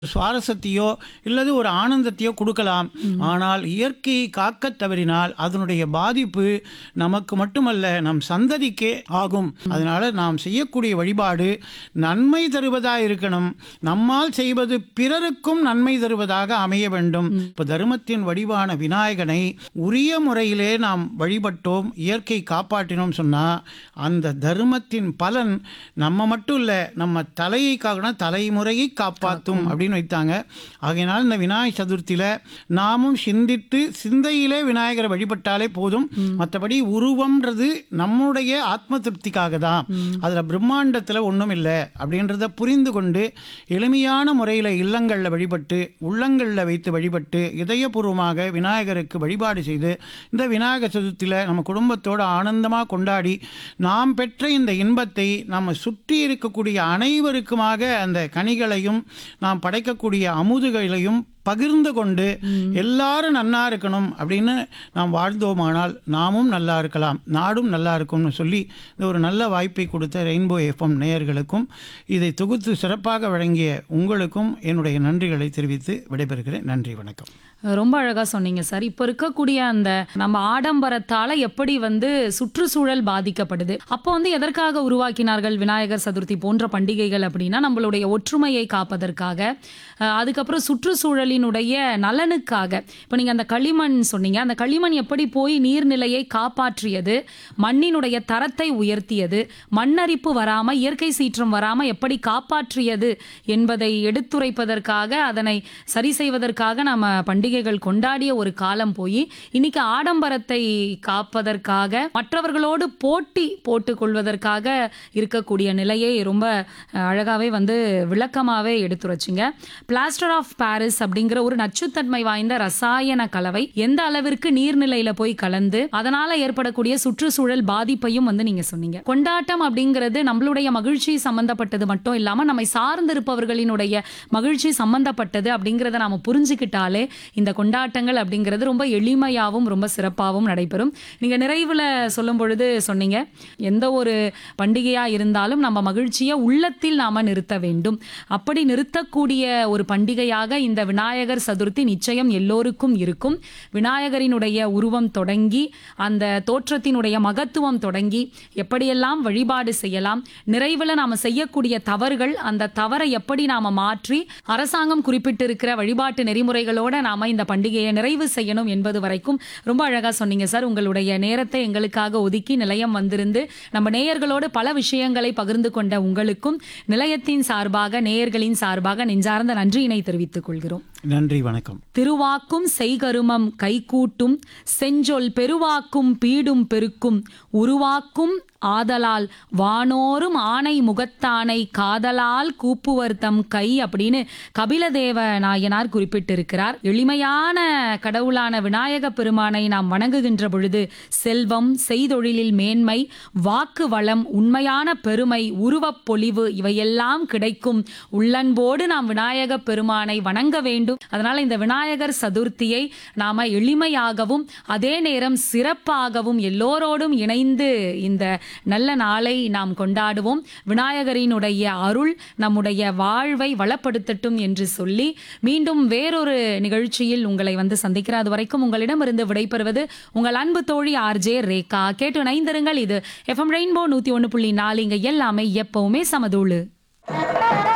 சுவாரஸ்யத்தையோ இல்லது ஒரு ஆனந்தத்தையோ கொடுக்கலாம். ஆனால் இயற்கையை காக்கத் தவறினால் அதனுடைய பாதிப்பு நமக்கு மட்டுமல்ல, நம் சந்ததிக்கே ஆகும். அதனால நாம் செய்யக்கூடிய வழிபாடு நன்மை தருவதாக இருக்கணும். நம்மால் செய்வது பிறருக்கும் நன்மை தருவதாக அமைய வேண்டும். இப்போ தர்மத்தின் வடிவான விநாயகனை உரிய முறையிலே நாம் வழிபட்டோம், இயற்கை காப்பாற்றினோம் சொன்னால் அந்த தர்மத்தின் பலன் நம்ம மட்டும் இல்லை, நம்ம தலையை காக்கணும், தலைமுறையை காப்பாற்றும் அப்படின்னு வைத்தாங்க. ஆகையினால் இந்த விநாயகர் சதுர்த்தியில் நாமும் சிந்தித்து சிந்தையிலே விநாயகரை வழிபட்டாலே போதும். மற்றபடி உருவம்ன்றது நம்முடைய ஆத்ம திருப்திக்காக தான், அதில் பிரம்மாண்டத்தில் ஒன்றும் இல்லை அப்படின்றத புரிந்து கொண்டு எளிமையான முறையில் இல்லங்களில் வழிபட்டு உள்ளங்களில் வைத்து வழிபட்டு இதயபூர்வமாக விநாயகருக்கு வழிபாடு செய்து இந்த விநாயகர் சதுர்த்தியில் நம்ம குடும்பத்தோடு ஆனந்தமாக கொண்டாடி நாம் பெற்ற இந்த இன்பத்தை நம்ம சுற்றி இருக்கக்கூடிய அனைவருக்குமாக அந்த கனிகளையும் நாம் படைக்கக்கூடிய அமுதுகளையும் பகிர்ந்து கொண்டு எல்லாரும் நல்லா இருக்கணும் அப்படின்னு நாம் வாழ்ந்தோமானால் நாமும் நல்லா இருக்கலாம், நாடும் நல்லா இருக்கும்னு சொல்லி இந்த ஒரு நல்ல வாய்ப்பை கொடுத்த ரெயின்போ எஃப்எம் நேயர்களுக்கும் இதை தொகுத்து சிறப்பாக வழங்கிய உங்களுக்கும் என்னுடைய நன்றிகளை தெரிவித்து விடைபெறுகிறேன். நன்றி, வணக்கம். ரொம்ப அழகா சொன்னீங்க சார். இப்போ இருக்கக்கூடிய அந்த நம்ம ஆடம்பரத்தால எப்படி சுற்றுச்சூழல் பாதிக்கப்படுது, அப்போ எதற்காக உருவாக்கினார்கள் விநாயகர் சதுர்த்தி போன்ற பண்டிகைகள் அப்படின்னா நம்மளுடைய ஒற்றுமையை காப்பதற்காக, அதுக்கப்புறம் சுற்றுச்சூழலினுடைய நலனுக்காக. இப்போ நீங்க அந்த களிமண் சொன்னீங்க, அந்த களிமண் எப்படி போய் நீர்நிலையை காப்பாற்றியது, மண்ணினுடைய தரத்தை உயர்த்தியது, மண்ணரிப்பு வராம இயற்கை சீற்றம் வராம எப்படி காப்பாற்றியது என்பதை எடுத்துரைப்பதற்காக, அதனை சரி செய்வதற்காக நம்ம பண்டிகைகள் கொண்டாடிய ஒரு காலம் போய் இன்னைக்கு ஆடம்பரத்தை காப்பதற்காக மற்றவர்களோடு போட்டி போட்டுக் கொள்வதற்காக இருக்கக்கூடிய நிலையை ரொம்ப அழகாவே விளக்கமாவே எடுத்துரைச்சிங்க. பிளாஸ்டர் ஆஃப் பாரிஸ் அப்படிங்கிற ஒரு நச்சுத்தன்மை வாய்ந்த ரசாயன கலவை எந்த அளவிற்கு நீர்நிலையில போய் கலந்து அதனால ஏற்படக்கூடிய சுற்றுச்சூழல் பாதிப்பையும் நீங்க சொன்னீங்க. கொண்டாட்டம் அப்படிங்கிறது நம்மளுடைய மகிழ்ச்சி சம்பந்தப்பட்டது மட்டும் இல்லாம நம்மை சார்ந்திருப்பவர்களினுடைய மகிழ்ச்சி சம்பந்தப்பட்டது அப்படிங்கிறத நாம புரிஞ்சுக்கிட்டாலே இந்த கொண்டாட்டங்கள் அப்படிங்கிறது ரொம்ப எளிமையாகவும் ரொம்ப சிறப்பாகவும் நடைபெறும். நீங்க நிறைவுல சொல்லும் பொழுது சொன்னீங்க, எந்த ஒரு பண்டிகையா இருந்தாலும் நம்ம மகிழ்ச்சியை உள்ளத்தில் நாம நிறுத்த வேண்டும். அப்படி நிறுத்தக்கூடிய ஒரு பண்டிகையாக இந்த விநாயகர் சதுர்த்தி நிச்சயம் எல்லோருக்கும் இருக்கும். விநாயகரினுடைய உருவம் தொடங்கி அந்த தோற்றத்தினுடைய மகத்துவம் தொடங்கி எப்படியெல்லாம் வழிபாடு செய்யலாம், நிறைவுல நாம செய்யக்கூடிய தவறுகள், அந்த தவறை எப்படி நாம மாற்றி அரசாங்கம் குறிப்பிட்டிருக்கிற வழிபாட்டு நெறிமுறைகளோட நாம இந்த பண்டிகையை நிறைவு செய்யணும் என்பது வரைக்கும் ரொம்ப அழகா சொன்னீங்க சார். உங்களுடைய நேரத்தை எங்களுக்காக ஒதுக்கி நிலையம் வந்திருந்து நம்ம நேயர்களோடு பல விஷயங்களை பகிர்ந்து கொண்ட உங்களுக்கும் நிலையத்தின் சார்பாக நேயர்களின் சார்பாக நெஞ்சார்ந்த நன்றியினை தெரிவித்துக் கொள்கிறோம். நன்றி, வணக்கம். திருவாக்கும் செய்கருமம் கைகூட்டும் செஞ்சொல் பெருவாக்கும் பீடும் பெருக்கும் உருவாக்கும் ஆதலால் வானோரும் ஆணை முகத்தானை காதலால் கூப்புவர் தம் கை அப்படின்னு கபிலதேவ நாயனார் குறிப்பிட்டிருக்கிறார். எளிமையான கடவுளான விநாயக பெருமானை நாம் வணங்குகின்ற பொழுது செல்வம், செய்தொழிலில் மேன்மை, வாக்கு வளம், உண்மையான பெருமை, உருவப் பொலிவு இவையெல்லாம் கிடைக்கும். உள்ளன்போடு நாம் விநாயக பெருமானை வணங்க வேண்டும். அதனால இந்த விநாயகர் சதுர்த்தியை நாம எளிமையாகவும் அதே நேரம் சிறப்பாகவும் எல்லோரோடும் இணைந்து இந்த நல்ல நாளை நாம் கொண்டாடுவோம். விநாயகரினுடைய அருள் நம்முடைய வாழ்வை வளப்படுத்தட்டும் என்று சொல்லி மீண்டும் வேறொரு நிகழ்ச்சியில் உங்களை சந்திக்கிறார். அது வரைக்கும் உங்களிடமிருந்து விடைபெறுவது உங்கள் அன்பு தோழி ஆர்ஜே ரேகா. கேட்டு இணைந்திருங்கள். இது எஃப்எம் ரெயின்போ 101.4. இங்க எல்லாமே எப்பவுமே சமதூளு.